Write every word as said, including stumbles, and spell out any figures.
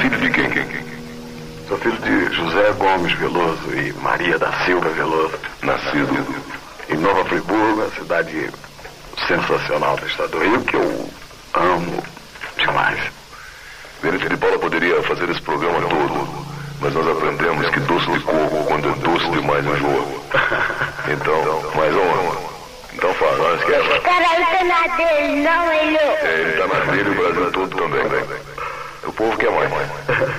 filho de quem? quem, quem? Sou filho de José Gomes Veloso e Maria da Silva Veloso. Nascido em Nova Friburgo, a cidade sensacional do estado do Rio, que eu amo demais. Benito de Paula poderia fazer esse programa todo, mas nós aprendemos que doce de coco, quando é doce demais, enjoa. Então, mais uma. Então fala, não esquece. Caralho, tá na dele, não, ele. É, ele tá na dele e o Brasil todo também. O povo quer mais.